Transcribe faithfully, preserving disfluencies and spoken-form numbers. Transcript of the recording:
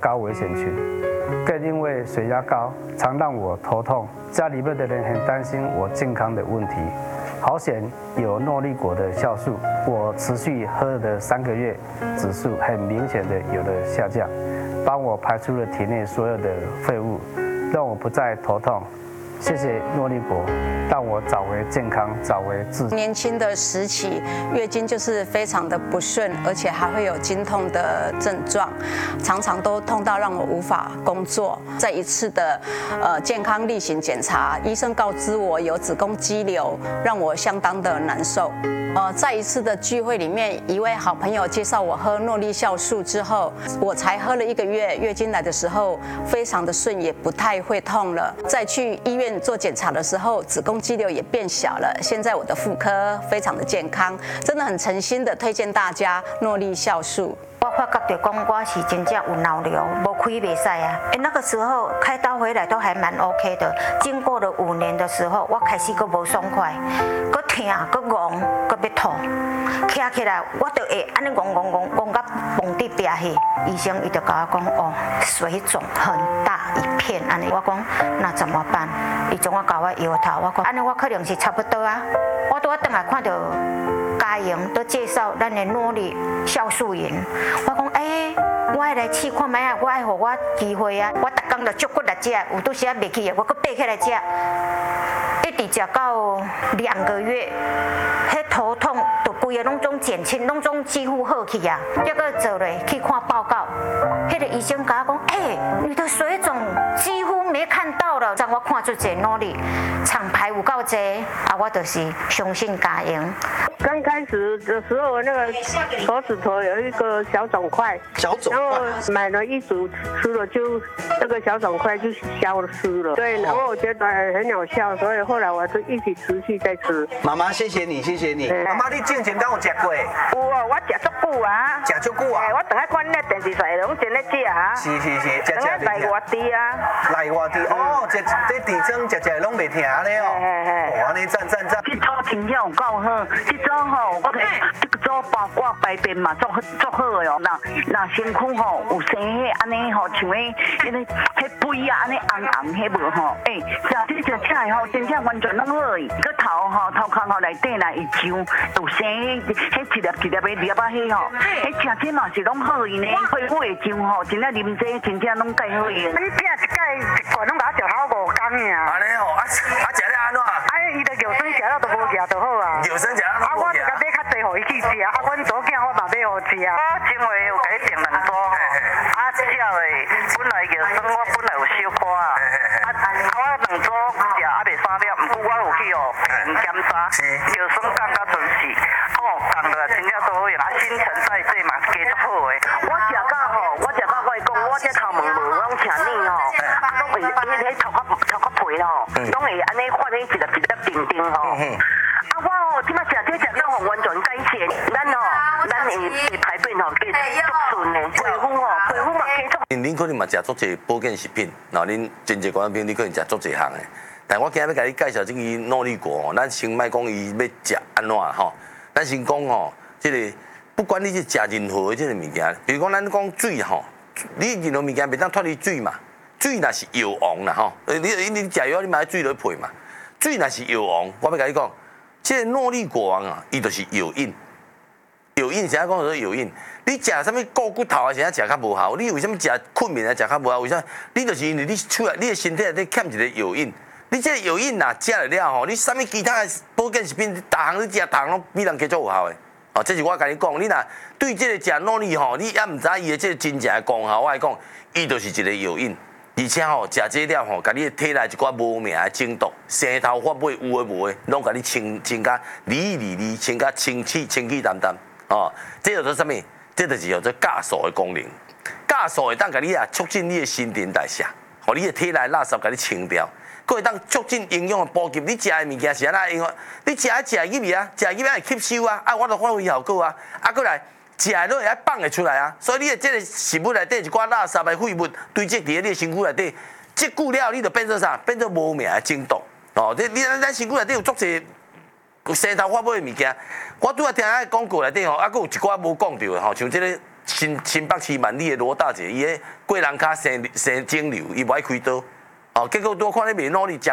高危险群，更因为血压高，常让我头痛。家里面的人很担心我健康的问题。好险有诺丽果的酵素，我持续喝了三个月，指数很明显的有了下降，帮我排出了体内所有的废物，让我不再头痛。谢谢诺丽果，让我找回健康，找回自信。 年轻的时期，月经就是非常的不顺，而且还会有经痛的症状，常常都痛到让我无法工作。在一次的呃健康例行检查，医生告知我有子宫肌瘤，让我相当的难受。呃，在一次的聚会里面，一位好朋友介绍我喝诺丽酵素之后，我才喝了一个月，月经来的时候非常的顺，也不太会痛了。再去医院做检查的时候，子宫肌瘤也变小了。现在我的妇科非常的健康，真的很诚心的推荐大家诺丽酵素。 我发觉到讲我是真正有脑瘤，无开袂使啊。哎，那个时候开刀回来都还蛮 OK 的。经过了五年的时候，我开始佫无爽快，佫痛，佫戆，佫要吐。徛起来，我就会安尼戆戆戆戆到蹦伫壁去。医生伊就甲我讲，哦，水肿很大一片安尼。我讲那怎么办？伊将我甲我摇头，我讲安尼我可能是差不多啊。我拄仔转来看到嘉莹都介绍咱的诺丽酵素饮。我讲，哎、欸，我爱来试看卖啊，我爱互我机会啊！我逐工就足骨来食，有拄时啊袂去的，我搁爬起来食，一直食到两个月，迄头痛就规个拢总减轻，拢总几乎好去啊。结果做咧去看报告，迄个医生甲我讲，哎、欸，你的水肿几乎没看到了，让我看出这诺丽厂牌有够济，啊，我就是相信嘉莹。 刚开始的时候，那个手指头有一个小肿块， 小肿块， 然后买了一组吃了，就那个小肿块就消失了。对，然后我觉得很有效，所以后来我就一直持续在吃。 妈妈，谢谢你，谢谢你。妈妈，你之前敢有食过？ 有啊，我食足久啊， 食足久啊。 我等下看那电视台拢真咧食啊。 是是是，食食来外地啊。 来外地哦，这这地方食食拢袂停咧哦。 嘿嘿。 哇，你赞赞赞。 这组真正有够好，这组吼，我睇这个组包括排便嘛，足足好的哦。那那身躯吼有生迄安尼吼，像迄迄个迄背啊安尼红红迄无吼，诶，食这食起来吼，真正完全拢好诶。个头吼头壳吼内底啦会上有生迄迄一粒一粒的粒啊迄吼，迄食起嘛是拢好诶呢。皮肤会上吼，真正啉这真正拢介好诶。 你拼一盖一罐拢甲我食好五工呀。 安尼哦，啊啊食了安怎？ 啊，伊着药水食了都无食就好啊。 药水食了都无食。 啊，我就甲买较济互伊去食，啊，阮左囝我嘛买互食。我前回有甲伊订两组吼，啊，这只的本来药水我本来有小可啊，啊，我两组食啊袂三粒，毋过我有去哦检查，药水降到全是，哦，降落来真正都好用，啊，新陈代谢嘛加足好诶。我食到吼，我食到我讲，我这头毛无拢请你吼，啊，拢会迄迄头壳头壳皮吼，拢会安尼发起一粒一粒冰冰吼。啊，我吼即摆食这食到吼完全改善，咱吼咱会会排便吼加足顺诶，皮肤吼皮肤嘛加足。 恁可能嘛食足济保健食品，然后恁真济观众朋友你可能食足济项诶。但我今日要甲你介绍这个诺丽果吼，咱先莫讲伊要食安怎吼，咱先讲吼，即个不管你是食任何的即个物件，比如讲咱讲水吼，你任何物件袂当脱离水嘛，水若是药王啦吼，你你你食药你买水落去配嘛，水若是药王，我要甲你讲。这个诺丽果王啊，伊就是药引，药引现在讲做药引。你食啥物固骨头啊，现在食较无效。你为什么食困眠啊食较无效？为啥？你就是因为你出来，你的身体内底欠一个药引。你这个药引呐，食了了吼，你啥物其他的保健食品，逐项你食，逐项拢比人加足有效的。哦，这是我甲你讲，你若对这个食诺丽吼，你也毋知伊的这个真正的功效，我来讲，伊就是一个药引。而且吼，食这了吼，甲你的体内一寡无名的症毒、生头发尾有诶无诶，拢甲你清清甲理理理，清甲清气清气淡淡。哦，这叫做啥物？这就是叫做酵素的功能。酵素会当甲你啊促进你的新陈代谢，互你的体内垃圾甲你清掉，佫会当促进营养的补给。你食的物件是安那营养？你食一食入去啊，食入去会吸收啊，啊，我就发挥效果啊，啊，佫来。食的都会爱放会出来啊，所以你的这个食物内底一寡垃圾的废物堆积伫你的身躯内底，积久了你就变做啥？变做无名的症毒哦。你你咱身躯内底有足侪生头发尾的物件，我拄仔听迄广告内底吼，啊，佫有一寡无讲到的吼，像这个新新北市万里的罗大姐，伊个过人卡生生肿瘤，伊无爱开刀，哦，结果拄看你袂努力食